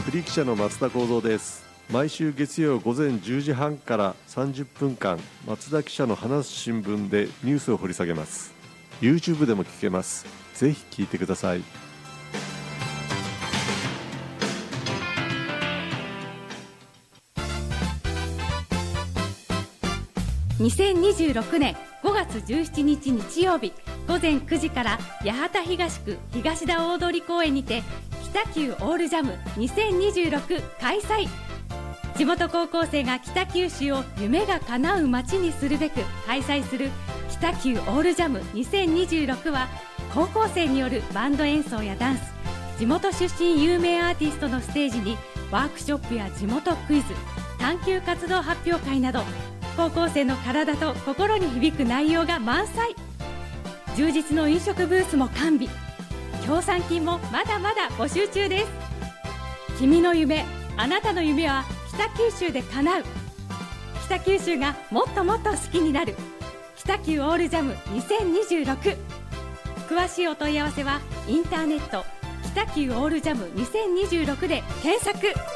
フリー記者の松田幸三です。毎週月曜午前10時半から30分間、松田記者の話す新聞でニュースを掘り下げます。 YouTube でも聞けます。ぜひ聞いてください。 2026年5月17日日曜日午前9時から八幡東区東田大通公園にて北九オールジャム2026開催。地元高校生が北九州を夢が叶う街にするべく開催する北九オールジャム2026は、高校生によるバンド演奏やダンス、地元出身有名アーティストのステージにワークショップや地元クイズ、探究活動発表会など、高校生の体と心に響く内容が満載。充実の飲食ブースも完備。協賛金もまだまだ募集中です。君の夢、あなたの夢は北九州で叶う。北九州がもっともっと好きになる北九オールジャム2026。詳しいお問い合わせはインターネット北九オールジャム2026で検索。